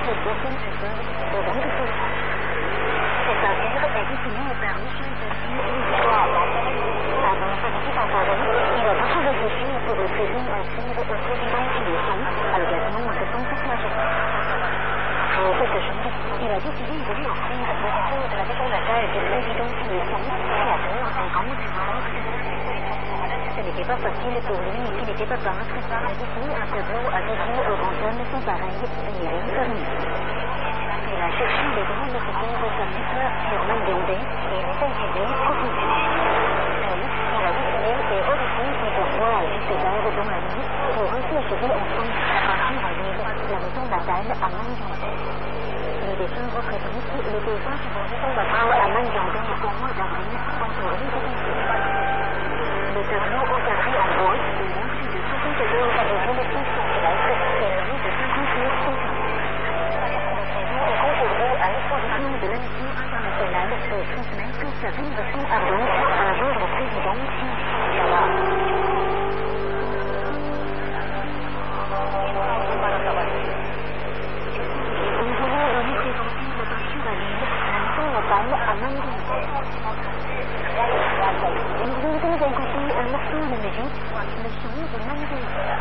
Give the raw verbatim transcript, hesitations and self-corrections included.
Il a décidé de lui offrir le retour de la découverte de l'évidence de son créateur en grande Ce n'était pas facile pour lui qui n'était pas peintre de dessiner un tableau avec une orangane sans pareil ni rien permis. Il a cherché des grandes œuvres comme Hitler, Hermann Gandhi et les Algériens profondément. Puis, il a dessiné et redessiné ses bourgeois et ses airs dans la nuit pour réfléchir ensemble à partir en ville la maison natale à Manjandé. Les dessins représentent le paysage de la maison natale à Manjandé au mois d'avril entre les deux. Le tableau encadré en bois de plus de soixante-deux avec l'élection centenaire est le de cinquante-neuf centimes. Le séjour est conservé à l'exposition de l'Amitié internationale de transmettre sa rénovation ardente à votre président Nous voulons représenter la peinture à l'île, la maison natale à Manjandé. Nous vous avons écouté un morceau de musique, le son de Manjandé.